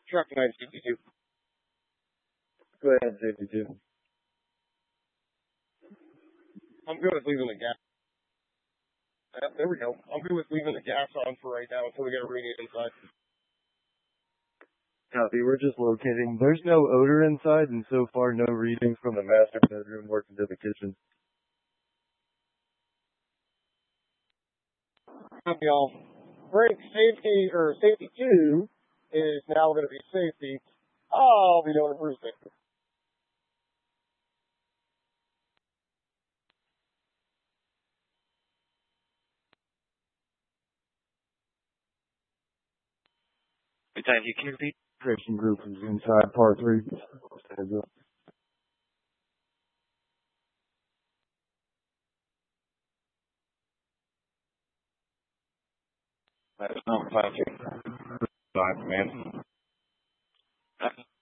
Truck 952. Go ahead, 52. I'm good with leaving the gas. There we go. I'm good with leaving the gas on for right now until we get a reading inside. Copy. We're just locating. There's no odor inside, and so far no readings from the master bedroom working to the kitchen. Copy all. Break safety, or safety 2 is now going to be safety. I'll be doing it for safety. Lieutenant, you can repeat? Christian group is inside part 3. That's not 5 man.